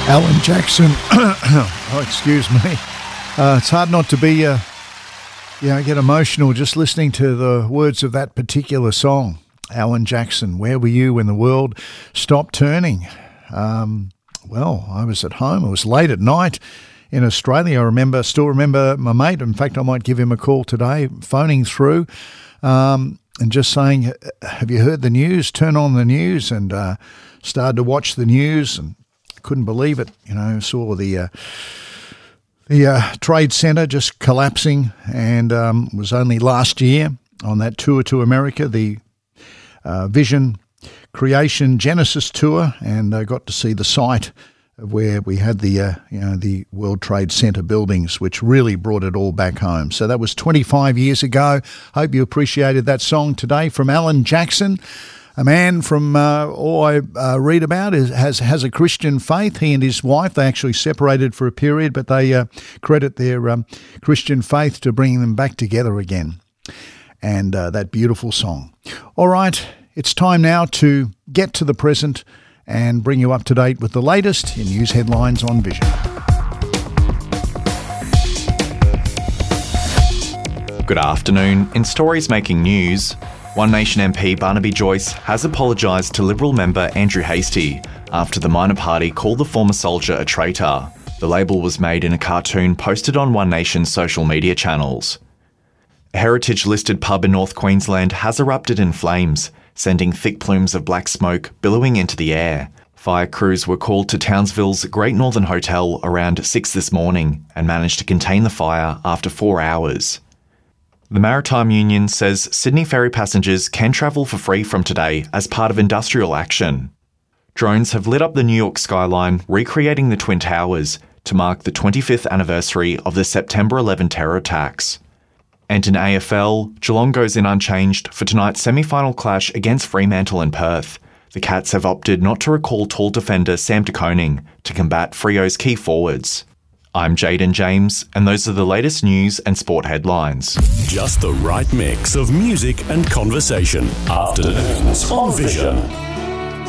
Alan Jackson. Oh, excuse me. It's hard not to be, get emotional just listening to the words of that particular song. Alan Jackson, where were you when the world stopped turning? Well, I was at home. It was late at night in Australia. I still remember my mate. In fact, I might give him a call today, phoning through and just saying, have you heard the news? Turn on the news, and started to watch the news and couldn't believe it. Saw the Trade Center just collapsing, and was only last year on that tour to America, the Vision Creation Genesis tour, and I got to see the site of where we had the World Trade Center buildings, which really brought it all back home. So that was 25 years ago. Hope you appreciated that song today from Alan Jackson. A man from all I read about has a Christian faith. He and his wife, they actually separated for a period, but they credit their Christian faith to bringing them back together again. And that beautiful song. All right, it's time now to get to the present and bring you up to date with the latest in news headlines on Vision. Good afternoon. In stories making news, One Nation MP Barnaby Joyce has apologised to Liberal member Andrew Hastie after the minor party called the former soldier a traitor. The label was made in a cartoon posted on One Nation's social media channels. A heritage-listed pub in North Queensland has erupted in flames, sending thick plumes of black smoke billowing into the air. Fire crews were called to Townsville's Great Northern Hotel around 6 this morning and managed to contain the fire after 4 hours. The Maritime Union says Sydney ferry passengers can travel for free from today as part of industrial action. Drones have lit up the New York skyline, recreating the Twin Towers to mark the 25th anniversary of the September 11 terror attacks. And in AFL, Geelong goes in unchanged for tonight's semi-final clash against Fremantle and Perth. The Cats have opted not to recall tall defender Sam De Koning to combat Freo's key forwards. I'm Jaden James, and those are the latest news and sport headlines. Just the right mix of music and conversation. Afternoons on Vision.